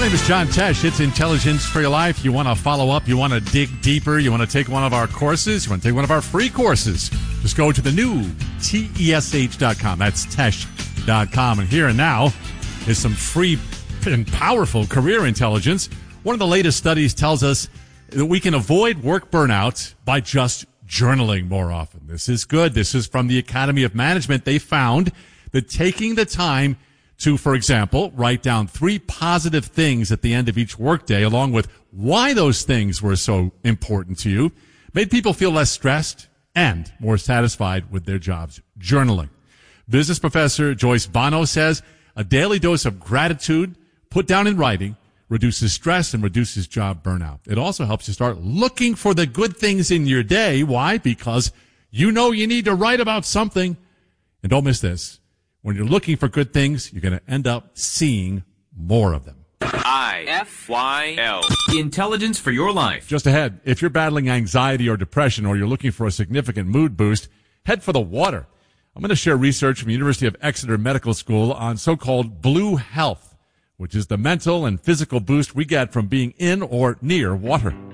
name is John Tesh. It's Intelligence for Your Life. You want to follow up, you want to dig deeper, you want to take one of our courses, you want to take one of our free courses. Just go to the new TESH.com. That's Tesh.com. And here and now is some free and powerful career intelligence. One of the latest studies tells us that we can avoid work burnout by just journaling more often. This is good. This is from the Academy of Management. They found that taking the time to, for example, write down 3 positive things at the end of each workday, along with why those things were so important to you, made people feel less stressed and more satisfied with their jobs. Journaling. Business professor Joyce Bono says a daily dose of gratitude put down in writing reduces stress and reduces job burnout. It also helps you start looking for the good things in your day. Why? Because you know you need to write about something. And don't miss this. When you're looking for good things, you're going to end up seeing more of them. IFYL. Intelligence for your life. Just ahead, if you're battling anxiety or depression or you're looking for a significant mood boost, head for the water. I'm going to share research from the University of Exeter Medical School on so-called blue health, which is the mental and physical boost we get from being in or near water.